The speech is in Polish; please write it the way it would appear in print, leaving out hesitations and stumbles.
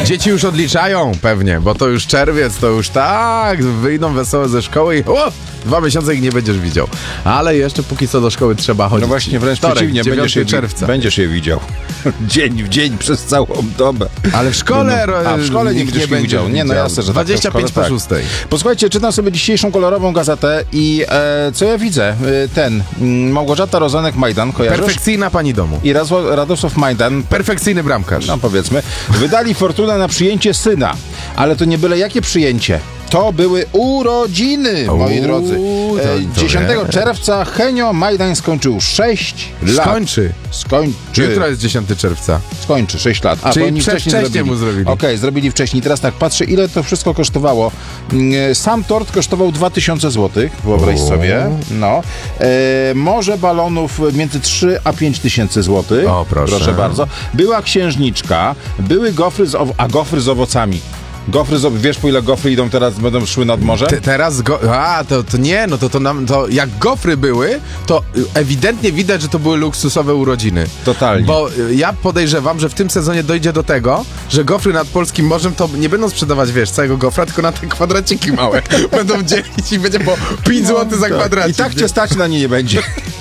Dzieci już odliczają pewnie, bo to już czerwiec, to już tak, wyjdą wesołe ze szkoły i 2 miesiące ich nie będziesz widział. Ale jeszcze póki co do szkoły trzeba chodzić. No właśnie, wręcz Wtorek, przeciwnie, 9 czerwca. Będziesz je widział. Dzień w dzień przez całą dobę. Ale w szkole... w szkole nie będziesz widział. Nie, no jasne, że 25 po 6. Posłuchajcie, czytam sobie dzisiejszą kolorową gazetę i co ja widzę? Małgorzata Rozenek-Majdan, kojarzysz? Perfekcyjna pani domu. I Radosław Majdan, Perfekcyjny bramkarz. no powiedzmy, wydali fortunę na przyjęcie syna. Ale to nie byle jakie przyjęcie. To były urodziny, moi drodzy. 10 czerwca Henio Majdan skończył 6 lat. Skończy. Jutro jest 10 czerwca. Skończy 6 lat. Czyli oni wcześniej mu zrobili. Okej, zrobili wcześniej. Teraz tak patrzę, ile to wszystko kosztowało. Sam tort kosztował 2000 zł, wyobraź sobie. No. Morze balonów między 3 a 5 tysięcy złotych. O, proszę. Bardzo. Była księżniczka, były gofry z owocami. Wiesz, po ile gofry idą teraz, będą szły nad morze? Teraz, to jak gofry były, to ewidentnie widać, że to były luksusowe urodziny. Totalnie. Bo ja podejrzewam, że w tym sezonie dojdzie do tego, że gofry nad polskim morzem to nie będą sprzedawać, całego gofra, tylko na te kwadraciki małe. Będą dzielić i będzie po 5 zł za kwadracik. I tak cię stać na nie będzie.